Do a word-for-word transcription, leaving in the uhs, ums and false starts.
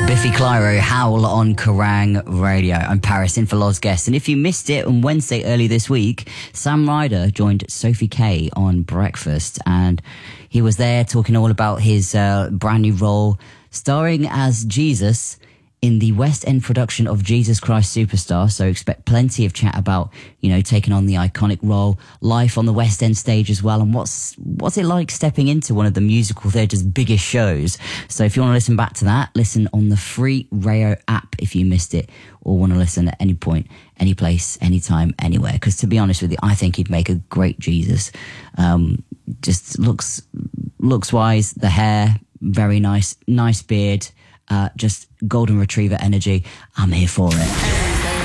Biffy Clyro, Howl on Kerrang Radio. I'm Paris, in for Loz Guest. And if you missed it on Wednesday early this week, Sam Ryder joined Sophie Kay on Breakfast, and he was there talking all about his uh, brand new role, starring as Jesus in the West End production of Jesus Christ Superstar. So expect plenty of chat about, you know, taking on the iconic role, life on the West End stage as well, and what's what's it like stepping into one of the musical theatre's biggest shows. So if you want to listen back to that, listen on the free Rayo app if you missed it, or want to listen at any point, any place, anytime, anywhere. Because to be honest with you, I think he'd make a great Jesus. Um, just looks looks wise, the hair, very nice, nice beard. Uh, just golden retriever energy. I'm here for it.